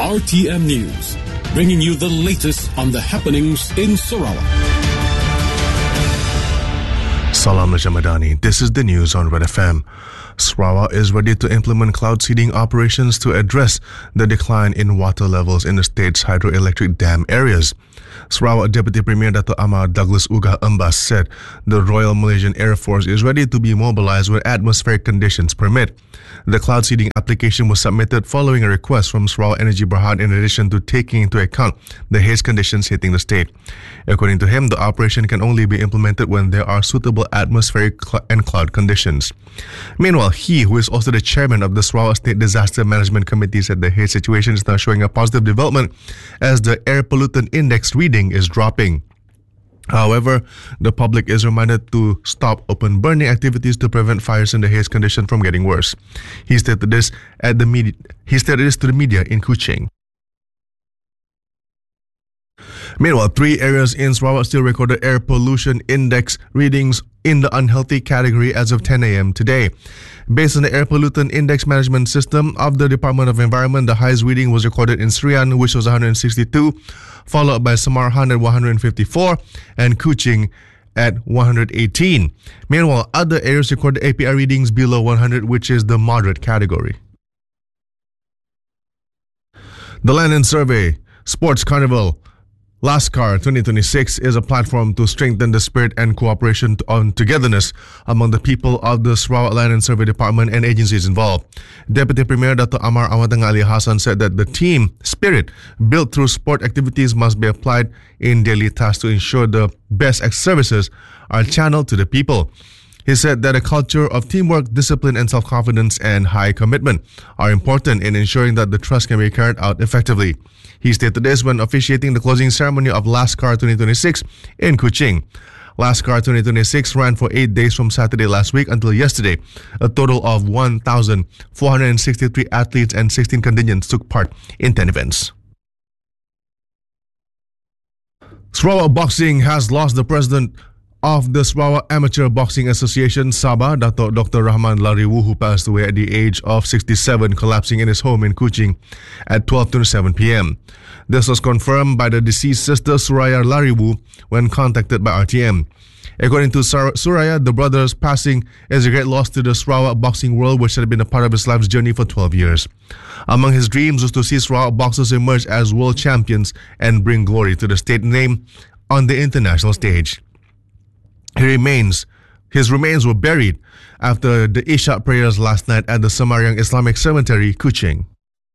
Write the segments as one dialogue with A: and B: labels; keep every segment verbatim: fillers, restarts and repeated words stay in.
A: R T M News, bringing you the latest on the happenings in Sarawak.
B: Salam Najamadani. This is the news on Red F M. Sarawak is ready to implement cloud seeding operations to address the decline in water levels in the state's hydroelectric dam areas. Sarawak Deputy Premier Dato' Amar Douglas Ugah Embas said the Royal Malaysian Air Force is ready to be mobilized when atmospheric conditions permit. The cloud seeding application was submitted following a request from Sarawak Energy Berhad in addition to taking into account the haze conditions hitting the state. According to him, the operation can only be implemented when there are suitable atmospheric cl- and cloud conditions. Meanwhile, he, who is also the chairman of the Sarawak State Disaster Management Committee, said the haze situation is now showing a positive development as the air pollutant index reading is dropping. However, the public is reminded to stop open burning activities to prevent fires in the haze condition from getting worse. He stated this at the media. He stated this to the media in Kuching. Meanwhile, three areas in Sarawak still recorded air pollution index readings in the unhealthy category as of ten a.m. today. Based on the air pollutant index management system of the Department of Environment, the highest reading was recorded in Serian, which was one hundred sixty-two, followed by Samarhan at one hundred fifty-four and Kuching at one hundred eighteen. Meanwhile, other areas recorded A P I readings below one hundred, which is the moderate category. The Land and Survey Sports Carnival Lascar twenty twenty-six is a platform to strengthen the spirit and cooperation on togetherness among the people of the Sarawak Land and Survey Department and agencies involved. Deputy Premier Dato' Amar Amatang Ali Hassan said that the team spirit built through sport activities must be applied in daily tasks to ensure the best services are channeled to the people. He said that a culture of teamwork, discipline and self-confidence and high commitment are important in ensuring that the trust can be carried out effectively. He stated this when officiating the closing ceremony of Lascar twenty twenty-six in Kuching. Lascar twenty twenty-six ran for eight days from Saturday last week until yesterday. A total of one thousand four hundred sixty-three athletes and sixteen contingents took part in ten events. Sarawak Boxing has lost the president of the Sarawak Amateur Boxing Association, Sabah, Dato' Doctor Rahman Lariwu, who passed away at the age of sixty-seven, collapsing in his home in Kuching at twelve twenty-seven p.m. This was confirmed by the deceased sister, Suraya Lariwu, when contacted by R T M. According to Sur- Suraya, the brother's passing is a great loss to the Sarawak boxing world, which had been a part of his life's journey for twelve years. Among his dreams was to see Sarawak boxers emerge as world champions and bring glory to the state name on the international stage. He remains, his remains were buried after the Isha prayers last night at the Samariang Islamic Cemetery, Kuching.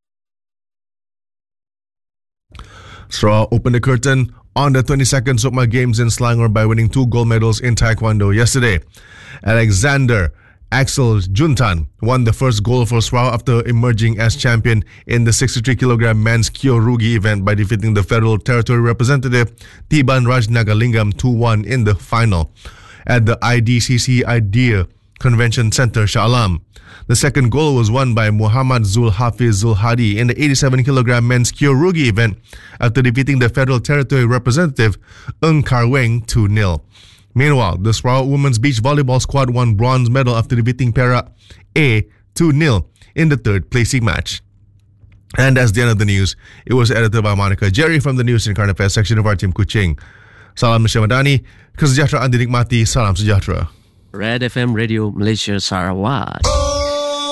B: Sarawak opened the curtain on the twenty-second Sukma Games in Selangor by winning two gold medals in Taekwondo yesterday. Alexander Axel Juntan won the first gold for Sarawak after emerging as champion in the sixty-three kilogram men's Kyorugi event by defeating the Federal Territory representative Tiban Rajnagalingam two one in the final at the I D C C Idea Convention Center, Shah Alam. The second gold was won by Muhammad Zul Hafiz Zul Hadi in the eighty-seven kilogram men's Kyorugi event after defeating the Federal Territory representative Ng Karweng two nil. Meanwhile, the Sarawak women's beach volleyball squad won bronze medal after defeating Perak A two nil in the third placing match. And that's the end of the news. It was edited by Monica Jerry from the News and Current Affairs section of our team Kuching. Salam Najamadani, kesejahteraan dinikmati, salam sejahtera.
C: Red F M Radio Malaysia Sarawak.